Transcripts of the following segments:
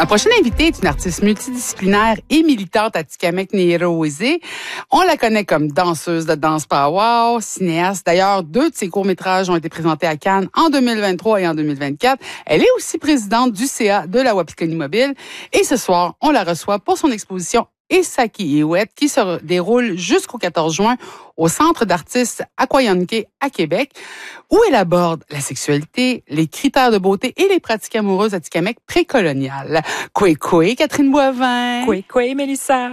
Ma prochaine invitée est une artiste multidisciplinaire et militante atikamekw-nihilot-Wezi. On la connaît comme danseuse de danse power, cinéaste. D'ailleurs, 2 de ses courts-métrages ont été présentés à Cannes en 2023 et en 2024. Elle est aussi présidente du CA de la Wapikoni Mobile. Et ce soir, on la reçoit pour son exposition Esaki Iwet qui se déroule jusqu'au 14 juin au Centre d'artistes Aquayonke à Québec, où elle aborde la sexualité, les critères de beauté et les pratiques amoureuses atikamekw précoloniales. Kwe, Catherine Boivin. Kwe, Mélissa.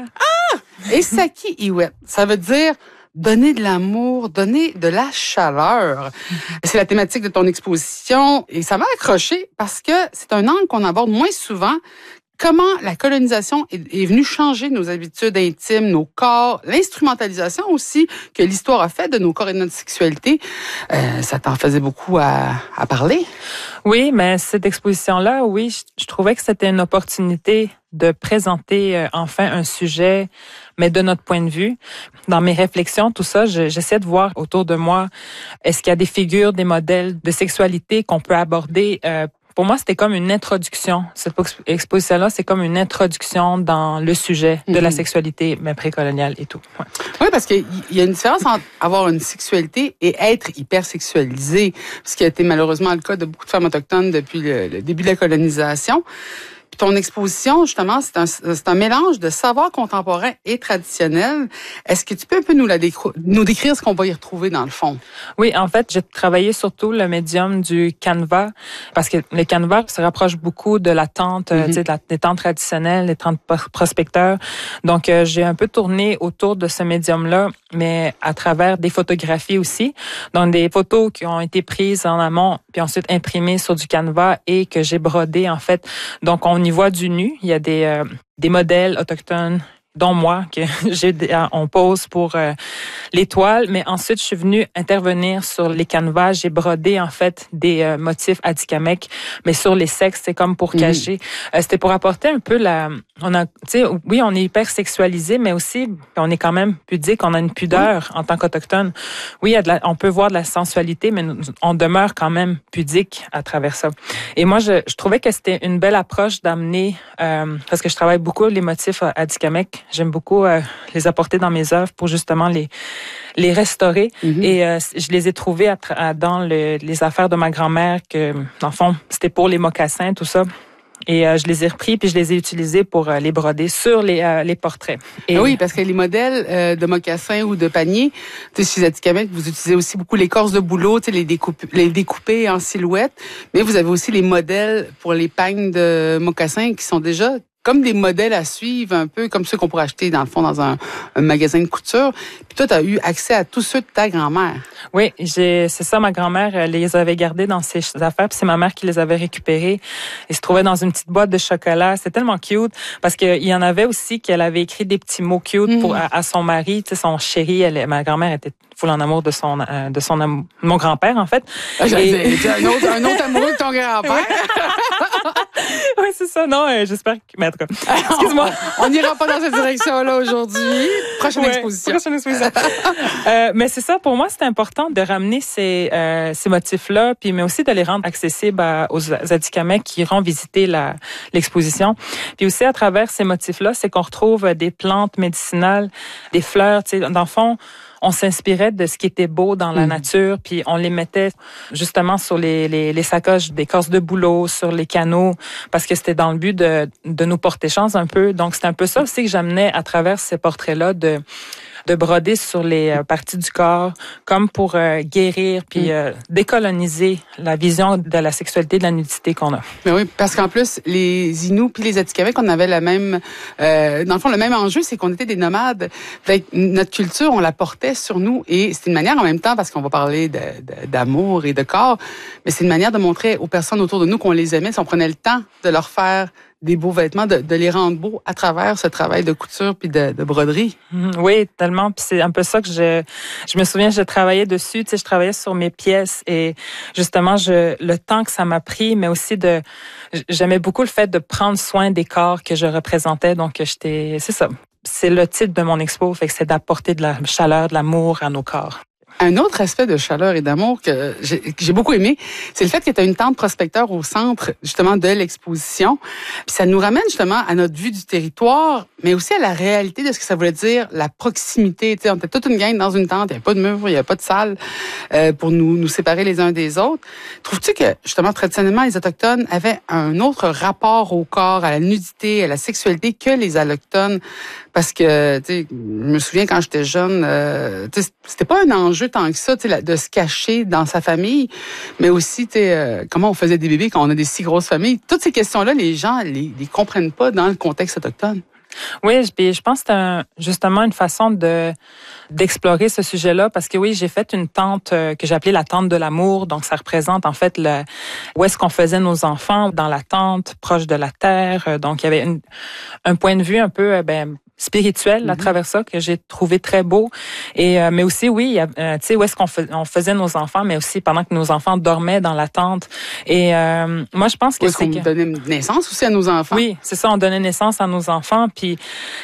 Esaki Iwet, ça veut dire donner de l'amour, donner de la chaleur. C'est la thématique de ton exposition et ça m'a accroché parce que c'est un angle qu'on aborde moins souvent. Comment la colonisation est venue changer nos habitudes intimes, nos corps, l'instrumentalisation aussi que l'histoire a fait de nos corps et de notre sexualité. Ça t'en faisait beaucoup à parler? Oui, mais cette exposition-là, oui, je trouvais que c'était une opportunité de présenter enfin un sujet, mais de notre point de vue. Dans mes réflexions, tout ça, j'essaie de voir autour de moi, est-ce qu'il y a des figures, des modèles de sexualité qu'on peut aborder. Pour moi, c'était comme une introduction. Cette exposition-là, c'est comme une introduction dans le sujet de la sexualité, mais précoloniale et tout. Ouais. Oui, parce qu'il y a une différence entre avoir une sexualité et être hypersexualisé, ce qui a été malheureusement le cas de beaucoup de femmes autochtones depuis le début de la colonisation. Puis ton exposition, justement, c'est un mélange de savoir contemporain et traditionnel. Est-ce que tu peux un peu nous décrire ce qu'on va y retrouver dans le fond? Oui, en fait, j'ai travaillé surtout le médium du canevas, parce que le canevas se rapproche beaucoup de la tente, des tentes traditionnelles, des tentes prospecteurs. Donc, j'ai un peu tourné autour de ce médium-là, mais à travers des photographies aussi. Donc, des photos qui ont été prises en amont, puis ensuite imprimées sur du canevas et que j'ai brodé, en fait. Donc, on y voit du nu. Il y a des modèles autochtones, dont moi, que on pose pour les toiles. Mais ensuite, je suis venue intervenir sur les canevas. J'ai brodé, en fait, des motifs atikamekw, mais sur les sexes, c'est comme pour cacher. C'était pour apporter un peu oui, on est hyper sexualisé, mais aussi, on est quand même pudique. On a une pudeur en tant qu'Autochtone. Oui, on peut voir de la sensualité, mais on demeure quand même pudique à travers ça. Et moi, je trouvais que c'était une belle approche d'amener, parce que je travaille beaucoup les motifs atikamekw. J'aime beaucoup les apporter dans mes œuvres pour justement les restaurer. Et je les ai trouvés dans les affaires de ma grand-mère, que, dans le fond, c'était pour les mocassins, tout ça. Et je les ai repris, puis je les ai utilisés pour les broder sur les portraits. Et oui, parce que les modèles de mocassins ou de paniers, chez les Atikamekw, vous utilisez aussi beaucoup l'écorce de bouleau, les découper en silhouette, mais vous avez aussi les modèles pour les pagnes de mocassins qui sont déjà comme des modèles à suivre, un peu comme ceux qu'on pourrait acheter, dans le fond, dans un magasin de couture. Puis toi, tu as eu accès à tous ceux de ta grand-mère. Oui, c'est ça, ma grand-mère, elle les avait gardés dans ses affaires, puis c'est ma mère qui les avait récupérés. Ils se trouvaient dans une petite boîte de chocolat. C'était tellement cute, parce qu'il y en avait aussi qu'elle avait écrit des petits mots cute à son mari, tu sais, son chéri. Ma grand-mère était full en amour de mon grand-père, en fait. Un autre amoureux de ton grand-père. Oui, c'est ça. Non, j'espère que... Mais en tout cas, excuse-moi. On n'ira pas dans cette direction-là aujourd'hui. Prochaine exposition. Mais c'est ça, pour moi, c'est important de ramener ces motifs-là, mais aussi de les rendre accessibles aux Atikamekw qui iront visiter l'exposition. Puis aussi, à travers ces motifs-là, c'est qu'on retrouve des plantes médicinales, des fleurs. Tu sais, dans le fond, on s'inspirait de ce qui était beau dans la nature, puis on les mettait justement sur les sacoches d'écorce de bouleau, sur les canaux, parce que c'était dans le but de nous porter chance un peu. Donc, c'est un peu ça aussi que j'amenais à travers ces portraits-là, de broder sur les parties du corps, comme pour guérir puis décoloniser la vision de la sexualité, de la nudité qu'on a. Mais oui, parce qu'en plus, les Inuits puis les Atikamekw, on avait dans le fond, le même enjeu, c'est qu'on était des nomades. Fait que notre culture, on la portait sur nous et c'est une manière en même temps, parce qu'on va parler d'amour et de corps, mais c'est une manière de montrer aux personnes autour de nous qu'on les aimait, si on prenait le temps de leur faire des beaux vêtements, de les rendre beaux à travers ce travail de couture puis de broderie. Oui, tellement. Puis c'est un peu ça que je me souviens, je travaillais dessus, tu sais, je travaillais sur mes pièces et justement, le temps que ça m'a pris, mais aussi j'aimais beaucoup le fait de prendre soin des corps que je représentais. Donc, c'est ça. C'est le titre de mon expo, fait que c'est d'apporter de la chaleur, de l'amour à nos corps. Un autre aspect de chaleur et d'amour que j'ai beaucoup aimé, c'est le fait que tu as une tente prospecteur au centre, justement, de l'exposition. Puis ça nous ramène, justement, à notre vue du territoire, mais aussi à la réalité de ce que ça voulait dire, la proximité. Tu sais, on était toute une gang dans une tente, il n'y avait pas de mur, il n'y avait pas de salle pour nous séparer les uns des autres. Trouves-tu que, justement, traditionnellement, les Autochtones avaient un autre rapport au corps, à la nudité, à la sexualité que les Allochtones? Parce que, tu sais, je me souviens quand j'étais jeune, tu sais, c'était pas un enjeu tant que ça, tu sais, de se cacher dans sa famille, mais aussi, tu sais, comment on faisait des bébés quand on a des si grosses familles. Toutes ces questions-là, les gens les comprennent pas dans le contexte autochtone. Oui, je pense que c'est justement une façon d'explorer ce sujet-là parce que oui, j'ai fait une tente que j'ai appelée la tente de l'amour. Donc, ça représente en fait où est-ce qu'on faisait nos enfants dans la tente, proche de la terre. Donc, il y avait un point de vue un peu spirituel à travers ça que j'ai trouvé très beau. Et mais aussi, oui, tu sais, où est-ce on faisait nos enfants, mais aussi pendant que nos enfants dormaient dans la tente. Et moi, je pense que c'est qu'on donnait naissance aussi à nos enfants. Oui, c'est ça, on donnait naissance à nos enfants. Puis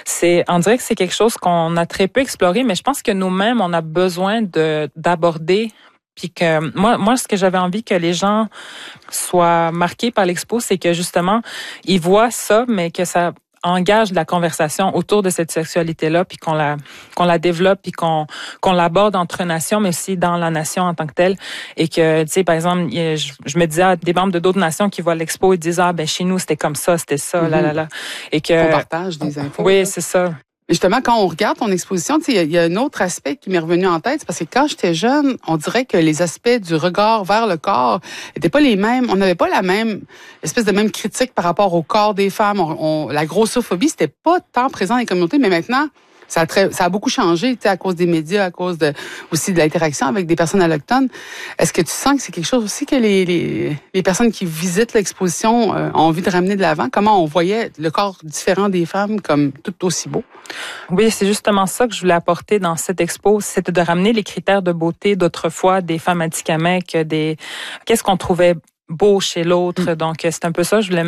on dirait que c'est quelque chose qu'on a très peu exploré, mais je pense que nous-mêmes, on a besoin d'aborder. Puis que moi, ce que j'avais envie que les gens soient marqués par l'expo, c'est que justement, ils voient ça, mais que ça engage de la conversation autour de cette sexualité-là, puis qu'on la développe, puis qu'on l'aborde entre nations, mais aussi dans la nation en tant que telle. Et que, tu sais, par exemple, je me disais à des membres de d'autres nations qui voient l'expo, ils disent, chez nous, c'était comme ça, c'était ça, là. Et que... On partage des infos. Oui, c'est ça. Justement, quand on regarde ton exposition, il y a un autre aspect qui m'est revenu en tête, parce que quand j'étais jeune, on dirait que les aspects du regard vers le corps étaient pas les mêmes. On n'avait pas la même espèce de même critique par rapport au corps des femmes. La grossophobie, c'était pas tant présent dans les communautés, mais maintenant, ça a beaucoup changé, tu sais, à cause des médias, à cause aussi de l'interaction avec des personnes allochtones. Est-ce que tu sens que c'est quelque chose aussi que les personnes qui visitent l'exposition ont envie de ramener de l'avant? Comment on voyait le corps différent des femmes comme tout aussi beau? Oui, c'est justement ça que je voulais apporter dans cette expo, c'était de ramener les critères de beauté d'autrefois des femmes atikamekw, qu'est-ce qu'on trouvait beau chez l'autre. Donc, c'est un peu ça, je voulais